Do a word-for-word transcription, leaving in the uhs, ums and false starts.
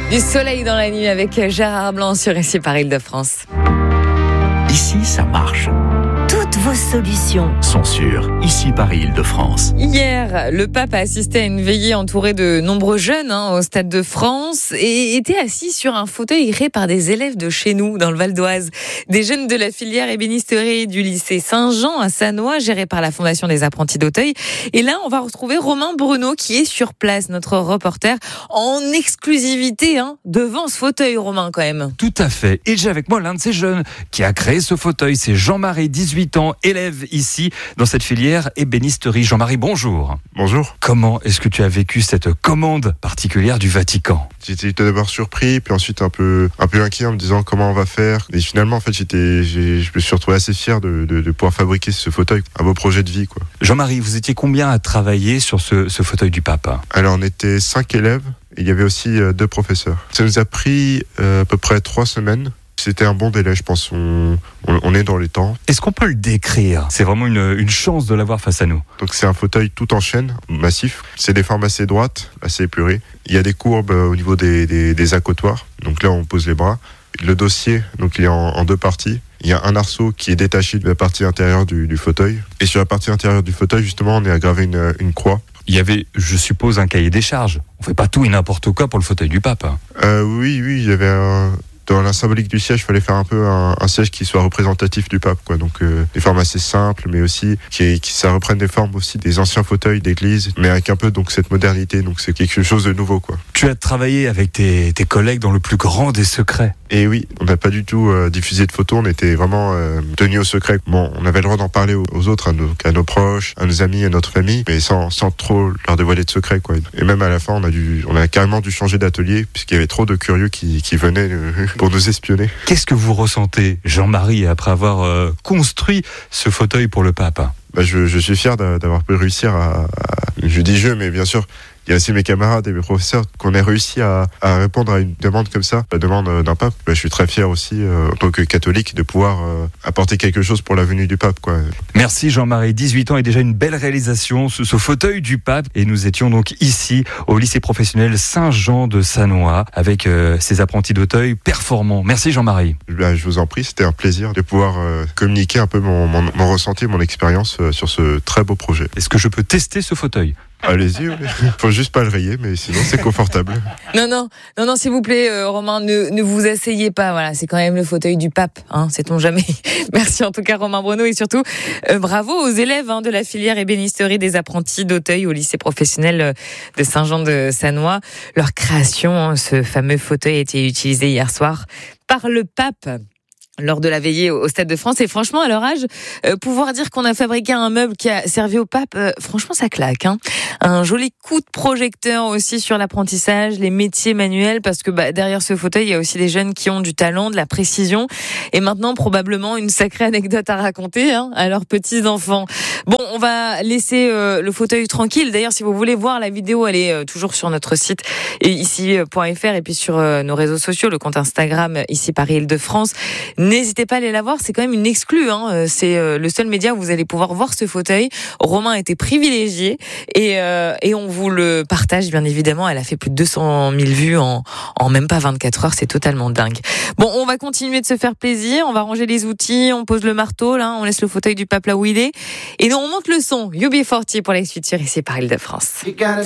Du soleil dans la nuit avec Gérard Blanc sur Ici par Île-de-France. Ici, ça marche. Toutes vos solutions sont sur Ici Paris Île-de-France. Hier, le pape a assisté à une veillée entourée de nombreux jeunes hein, au Stade de France et était assis sur un fauteuil créé par des élèves de chez nous, dans le Val d'Oise. Des jeunes de la filière ébénisterie du lycée Saint-Jean à Sannois, géré par la Fondation des apprentis d'Auteuil. Et là, on va retrouver Romain Bruno qui est sur place, notre reporter, en exclusivité hein, devant ce fauteuil, Romain, quand même. Tout à fait. Et j'ai avec moi l'un de ces jeunes qui a créé ce fauteuil. C'est Jean-Marie, dix-huit ans, élève ici dans cette filière ébénisterie. Jean-Marie, bonjour. Bonjour. Comment est-ce que tu as vécu cette commande particulière du Vatican ? J'étais tout d'abord surpris, puis ensuite un peu, un peu inquiet en me disant comment on va faire. Et finalement, en fait, j'étais, j'ai, je me suis retrouvé assez fier de, de, de pouvoir fabriquer ce fauteuil. Un beau projet de vie, quoi. Jean-Marie, vous étiez combien à travailler sur ce, ce fauteuil du pape ? Alors, on était cinq élèves et il y avait aussi euh, deux professeurs. Ça nous a pris euh, à peu près trois semaines. C'était un bon délai, je pense. On, on, on est dans les temps. Est-ce qu'on peut le décrire ? C'est vraiment une, une chance de l'avoir face à nous. Donc c'est un fauteuil tout en chaîne, massif. C'est des formes assez droites, assez épurées. Il y a des courbes au niveau des, des, des accotoirs. Donc là, on pose les bras. Le dossier, donc il est en, en deux parties. Il y a un arceau qui est détaché de la partie intérieure du, du fauteuil. Et sur la partie intérieure du fauteuil, justement, on est à graver une, une croix. Il y avait, je suppose, un cahier des charges. On fait pas tout et n'importe quoi pour le fauteuil du pape. Euh, oui, oui, il y avait un... Dans la symbolique du siège, il fallait faire un peu un, un siège qui soit représentatif du pape, quoi. Donc euh, des formes assez simples, mais aussi qui, qui ça reprenne des formes aussi des anciens fauteuils d'église, mais avec un peu donc cette modernité. Donc c'est quelque chose de nouveau, quoi. Tu as travaillé avec tes, tes collègues dans le plus grand des secrets. Et oui, on n'a pas du tout euh, diffusé de photos. On était vraiment euh, tenus au secret. Bon, on avait le droit d'en parler aux, aux autres, à nos, à nos proches, à nos amis, à notre famille, mais sans, sans trop leur dévoiler de secret, quoi. Et même à la fin, on a dû, on a carrément dû changer d'atelier puisqu'il y avait trop de curieux qui, qui venaient. Euh, pour nous espionner. Qu'est-ce que vous ressentez, Jean-Marie, après avoir euh, construit ce fauteuil pour le pape ? Bah, je, je suis fier d'avoir pu réussir à, à... Je dis je, mais bien sûr, il y a aussi mes camarades et mes professeurs qu'on ait réussi à, à répondre à une demande comme ça, la demande d'un pape. Bah, je suis très fier aussi, euh, en tant que catholique, de pouvoir euh, apporter quelque chose pour la venue du pape, quoi. Merci Jean-Marie, dix-huit ans et déjà une belle réalisation, ce, ce fauteuil du pape. Et nous étions donc ici au lycée professionnel Saint-Jean de Sannois avec euh, ces apprentis d'Auteuil performants. Merci Jean-Marie. Bah, je vous en prie, c'était un plaisir de pouvoir euh, communiquer un peu mon, mon, mon ressenti, mon expérience euh, sur ce très beau projet. Est-ce que je peux tester ce fauteuil ? Allez-y, oui. Faut juste pas le rayer, mais sinon c'est confortable. Non, non, non, non, s'il vous plaît, euh, Romain, ne, ne vous asseyez pas. Voilà, c'est quand même le fauteuil du pape, hein, sait-on jamais. Merci en tout cas, Romain Bruno, et surtout euh, bravo aux élèves hein, de la filière ébénisterie des apprentis d'Auteuil au lycée professionnel de Saint-Jean de Sannois. Leur création, hein, ce fameux fauteuil, a été utilisé hier soir par le pape lors de la veillée au Stade de France. Et franchement, à leur âge, euh, pouvoir dire qu'on a fabriqué un meuble qui a servi au pape, euh, franchement, ça claque. Hein. Un joli coup de projecteur aussi sur l'apprentissage, les métiers manuels, parce que bah, derrière ce fauteuil, il y a aussi des jeunes qui ont du talent, de la précision, et maintenant, probablement, une sacrée anecdote à raconter hein, à leurs petits-enfants. Bon, on va laisser euh, le fauteuil tranquille. D'ailleurs, si vous voulez voir la vidéo, elle est euh, toujours sur notre site ici point f r et puis sur euh, nos réseaux sociaux, le compte Instagram Ici Paris Île-de-France. N'hésitez pas à aller la voir, c'est quand même une exclue. Hein. C'est le seul média où vous allez pouvoir voir ce fauteuil. Romain a été privilégié et, euh, et on vous le partage bien évidemment. Elle a fait plus de deux cent mille vues en, en même pas vingt-quatre heures, c'est totalement dingue. Bon, on va continuer de se faire plaisir, on va ranger les outils, on pose le marteau, là, on laisse le fauteuil du pape là où il est et nous on monte le son. U B quarante pour la suite sur Ici par Île-de-France.